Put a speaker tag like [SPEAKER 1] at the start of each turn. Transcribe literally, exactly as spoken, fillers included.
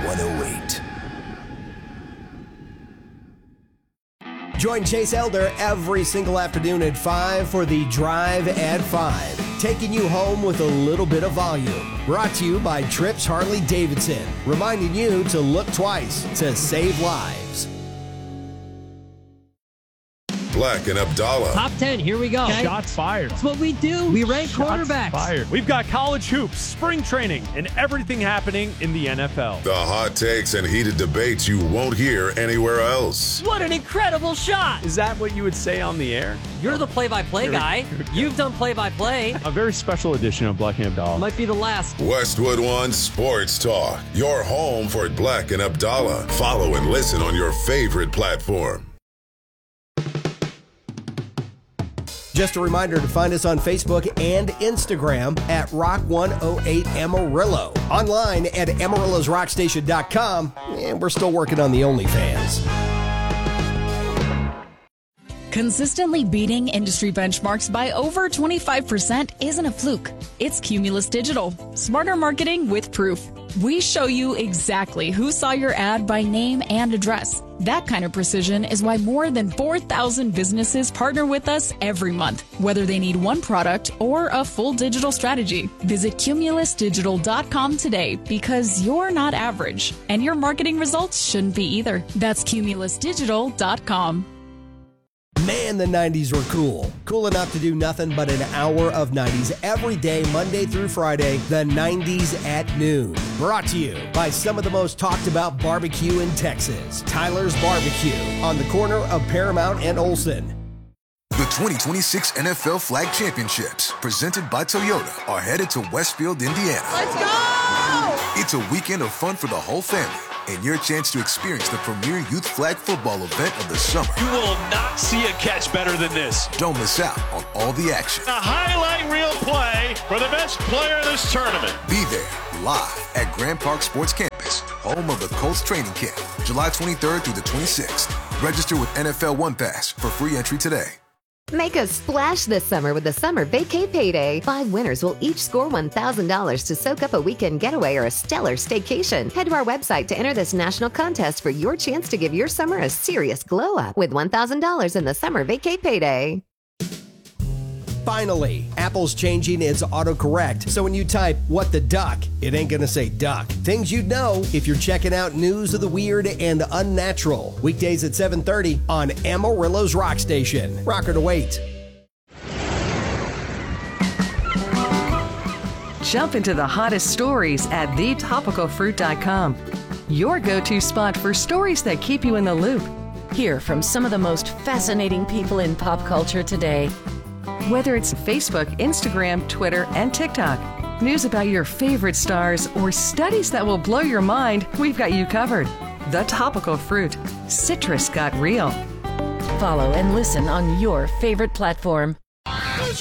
[SPEAKER 1] one oh eight. Join Chase Elder every single afternoon at five for the Drive at five, taking you home with a little bit of volume. Brought to you by Trips Harley Davidson, reminding you to look twice to save lives.
[SPEAKER 2] Black and Abdallah.
[SPEAKER 3] Top ten, here we go.
[SPEAKER 4] Okay. Shots fired.
[SPEAKER 3] That's what we do. We rank
[SPEAKER 4] Shots
[SPEAKER 3] quarterbacks.
[SPEAKER 4] Fired. We've got college hoops, spring training, and everything happening in the N F L.
[SPEAKER 2] The hot takes and heated debates you won't hear anywhere else.
[SPEAKER 3] What an incredible shot.
[SPEAKER 4] Is that what you would say on the air?
[SPEAKER 3] You're the play-by-play guy. You've done play-by-play.
[SPEAKER 4] A very special edition of Black and Abdallah.
[SPEAKER 3] Might be the last.
[SPEAKER 2] Westwood One Sports Talk. Your home for Black and Abdallah. Follow and listen on your favorite platform.
[SPEAKER 1] Just a reminder to find us on Facebook and Instagram at Rock one oh eight Amarillo. Online at amarillos rock station dot com. And we're still working on the OnlyFans.
[SPEAKER 5] Consistently beating industry benchmarks by over twenty-five percent isn't a fluke. It's Cumulus Digital. Smarter marketing with proof. We show you exactly who saw your ad by name and address. That kind of precision is why more than four thousand businesses partner with us every month, whether they need one product or a full digital strategy. Visit cumulus digital dot com today because you're not average, and your marketing results shouldn't be either. That's cumulus digital dot com.
[SPEAKER 1] Man, the nineties were cool. Cool enough to do nothing but an hour of nineties every day, Monday through Friday, the nineties at noon. Brought to you by some of the most talked about barbecue in Texas, Tyler's Barbecue, on the corner of Paramount and Olsen.
[SPEAKER 6] The twenty twenty-six N F L Flag Championships, presented by Toyota, are headed to Westfield, Indiana.
[SPEAKER 7] Let's go!
[SPEAKER 6] It's a weekend of fun for the whole family, and your chance to experience the premier youth flag football event of the summer.
[SPEAKER 8] You will not see a catch better than this.
[SPEAKER 6] Don't miss out on all the action.
[SPEAKER 8] A highlight reel play for the best player in this tournament.
[SPEAKER 6] Be there, live at Grand Park Sports Campus, home of the Colts training camp, July twenty-third through the twenty-sixth. Register with N F L One Pass for free entry today.
[SPEAKER 9] Make a splash this summer with the Summer Vacay Payday. Five winners will each score one thousand dollars to soak up a weekend getaway or a stellar staycation. Head to our website to enter this national contest for your chance to give your summer a serious glow up with one thousand dollars in the Summer Vacay Payday.
[SPEAKER 1] Finally, Apple's changing its autocorrect, so when you type, "what the duck," it ain't gonna say duck. Things you'd know if you're checking out news of the weird and unnatural. Weekdays at seven thirty on Amarillo's Rock Station. Rocker to wait.
[SPEAKER 10] Jump into the hottest stories at the topical fruit dot com. Your go-to spot for stories that keep you in the loop.
[SPEAKER 11] Hear from some of the most fascinating people in pop culture today.
[SPEAKER 10] Whether it's Facebook, Instagram, Twitter, and TikTok, news about your favorite stars, or studies that will blow your mind, we've got you covered. The Topical Fruit. Citrus got real.
[SPEAKER 11] Follow and listen on your favorite platform.